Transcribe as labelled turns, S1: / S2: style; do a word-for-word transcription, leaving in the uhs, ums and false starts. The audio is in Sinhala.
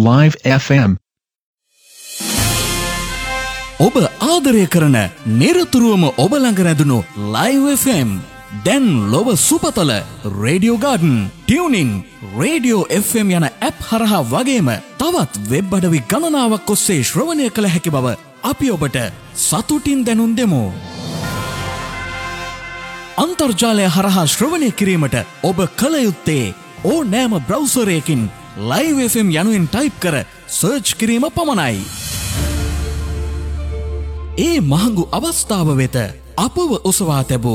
S1: Live F M.
S2: ඔබ ආදරය කරන නිරතුරුවම ඔබ ළඟ රැඳුණු Live F M දැන් ලොව සුපතල Radio Garden, Tuning, Radio F M යන ඇප් හරහා වගේම තවත් වෙබ් අඩවි ගණනාවක් ඔස්සේ ශ්‍රවණය කළ හැකි බව අපි ඔබට සතුටින් දැනුම් දෙමු. අන්තර්ජාලය හරහා ශ්‍රවණය කිරීමට ඔබ කළ යුත්තේ ඕනෑම බ්‍රවුසරයකින් Live F M යනුවෙන් ටයිප් කර සර්ච් කිරීම පමණයි. ඒ මහඟු අවස්ථාව වෙත අපව ඔසවා තැබූ